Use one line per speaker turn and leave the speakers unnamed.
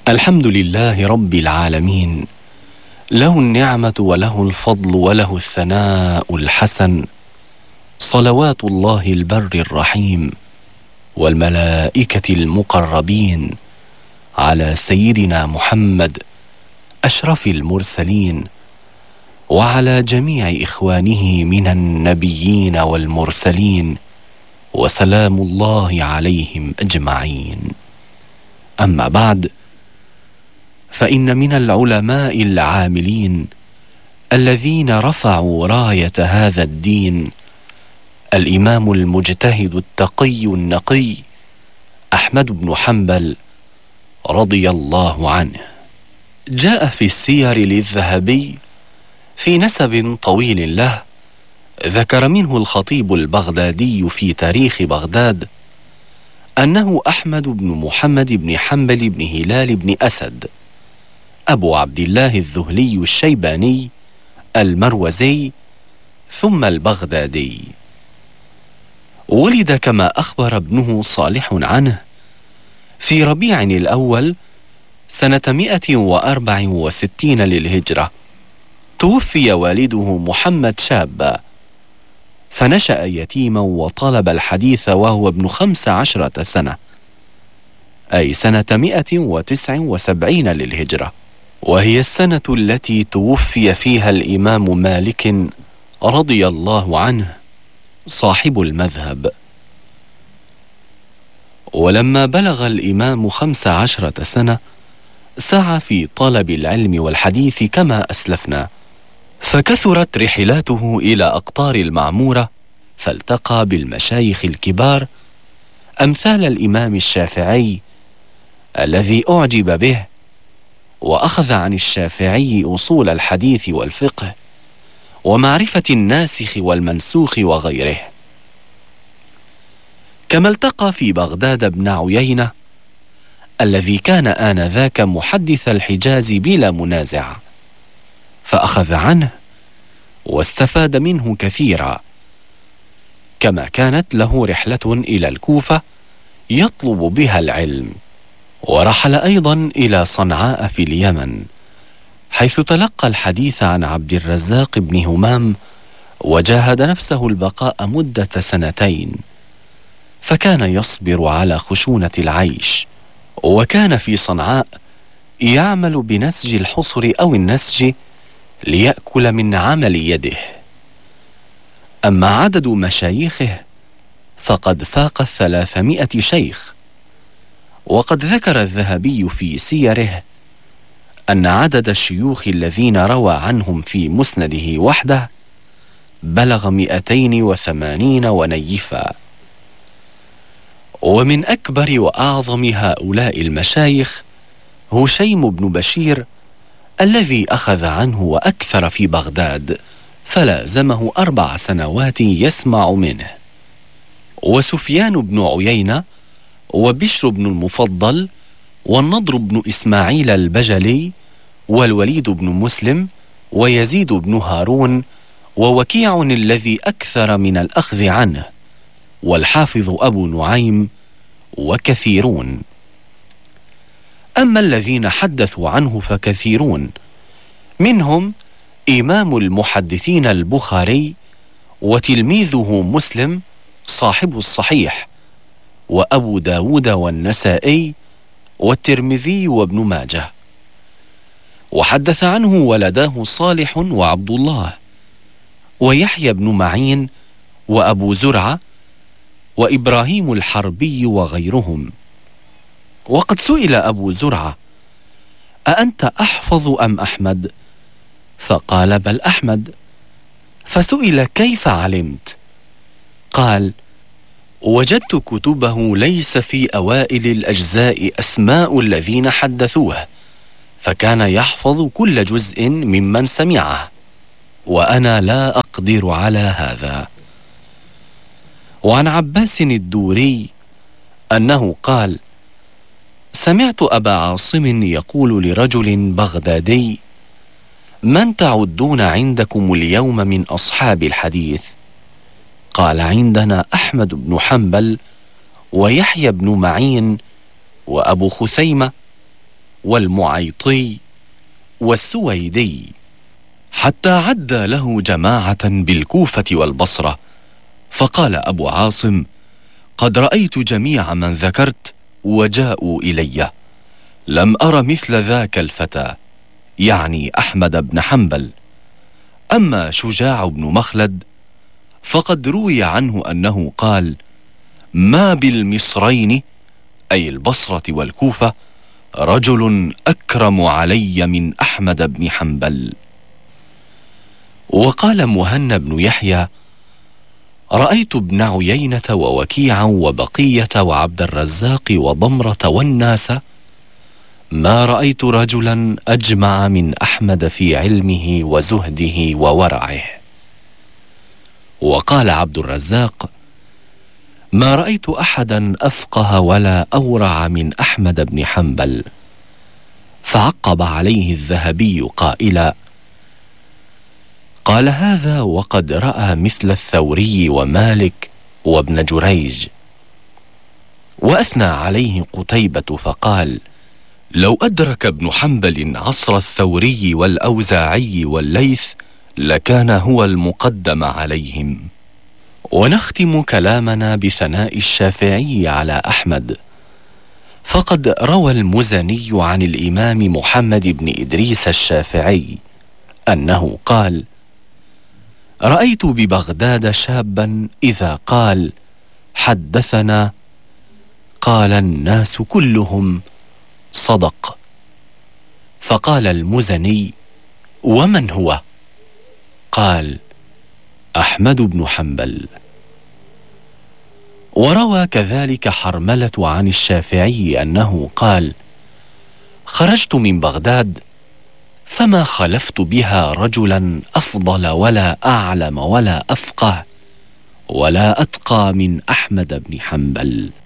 الحمد لله رب العالمين، له النعمة وله الفضل وله الثناء الحسن، صلوات الله البر الرحيم والملائكة المقربين على سيدنا محمد أشرف المرسلين، وعلى جميع إخوانه من النبيين والمرسلين، وسلام الله عليهم أجمعين. أما بعد، فإن من العلماء العاملين الذين رفعوا راية هذا الدين الإمام المجتهد التقي النقي أحمد بن حنبل رضي الله عنه. جاء في السير للذهبي في نسب طويل له، ذكر منه الخطيب البغدادي في تاريخ بغداد أنه أحمد بن محمد بن حنبل بن هلال بن أسد أبو عبد الله الذهلي الشيباني المروزي ثم البغدادي. ولد كما أخبر ابنه صالح عنه في ربيع الأول سنة 164 للهجرة. توفي والده محمد شابا، فنشأ يتيما وطلب الحديث وهو ابن 15 سنة، أي سنة 179 للهجرة، وهي السنة التي توفي فيها الإمام مالك رضي الله عنه صاحب المذهب. ولما بلغ الإمام 15 سنة سعى في طلب العلم والحديث كما أسلفنا، فكثرت رحلاته إلى أقطار المعمورة، فالتقى بالمشايخ الكبار أمثال الإمام الشافعي الذي أعجب به، وأخذ عن الشافعي أصول الحديث والفقه ومعرفة الناسخ والمنسوخ وغيره. كما التقى في بغداد ابن عيينة الذي كان آنذاك محدث الحجاز بلا منازع، فأخذ عنه واستفاد منه كثيرا. كما كانت له رحلة إلى الكوفة يطلب بها العلم، ورحل أيضا إلى صنعاء في اليمن، حيث تلقى الحديث عن عبد الرزاق بن همام، وجاهد نفسه البقاء مدة 2 سنين، فكان يصبر على خشونة العيش. وكان في صنعاء يعمل بنسج الحصر أو النسج ليأكل من عمل يده. أما عدد مشايخه فقد فاق 300 شيخ. وقد ذكر الذهبي في سيره أن عدد الشيوخ الذين روى عنهم في مسنده وحده بلغ 280 ونيفا. ومن أكبر وأعظم هؤلاء المشايخ هشيم بن بشير الذي أخذ عنه وأكثر في بغداد، فلازمه 4 سنوات يسمع منه. وسفيان بن عيينة وبشر بن المفضل والنضر بن إسماعيل البجلي والوليد بن مسلم ويزيد بن هارون ووكيع الذي أكثر من الأخذ عنه، والحافظ أبو نعيم، وكثيرون. أما الذين حدثوا عنه فكثيرون، منهم إمام المحدثين البخاري وتلميذه مسلم صاحب الصحيح، وأبو داود والنسائي والترمذي وابن ماجه. وحدث عنه ولداه صالح وعبد الله ويحيى بن معين وأبو زرعة وإبراهيم الحربي وغيرهم. وقد سئل أبو زرعة: أأنت أحفظ أم أحمد؟ فقال: بل أحمد. فسئل: كيف علمت؟ قال: وجدت كتبه ليس في أوائل الأجزاء أسماء الذين حدثوه، فكان يحفظ كل جزء ممن سمعه، وأنا لا أقدر على هذا. وعن عباس الدوري أنه قال: سمعت أبا عاصم يقول لرجل بغدادي: من تعدون عندكم اليوم من أصحاب الحديث؟ قال: عندنا أحمد بن حنبل ويحيى بن معين وأبو خثيمة والمعيطي والسويدي، حتى عد له جماعة بالكوفة والبصرة. فقال أبو عاصم: قد رأيت جميع من ذكرت وجاءوا إلي، لم أر مثل ذاك الفتى، يعني أحمد بن حنبل. أما شجاع بن مخلد فقد روي عنه أنه قال: ما بالمصرين، أي البصرة والكوفة، رجل أكرم علي من أحمد بن حنبل. وقال مهنا بن يحيى: رأيت ابن عيينة ووكيعا وبقية وعبد الرزاق وضمرة والناس، ما رأيت رجلا أجمع من أحمد في علمه وزهده وورعه. وقال عبد الرزاق: ما رأيت أحدا أفقه ولا أورع من أحمد بن حنبل. فعقب عليه الذهبي قائلا: قال هذا وقد رأى مثل الثوري ومالك وابن جريج. وأثنى عليه قتيبة فقال: لو أدرك ابن حنبل عصر الثوري والأوزاعي والليث لكان هو المقدم عليهم. ونختم كلامنا بثناء الشافعي على أحمد. فقد روى المزني عن الإمام محمد بن إدريس الشافعي أنه قال: رأيت ببغداد شابا إذا قال حدثنا قال الناس كلهم صدق. فقال المزني: ومن هو؟ قال: أحمد بن حنبل. وروى كذلك حرملة عن الشافعي أنه قال: خرجت من بغداد فما خلفت بها رجلا أفضل ولا أعلم ولا أفقه ولا أتقى من أحمد بن حنبل.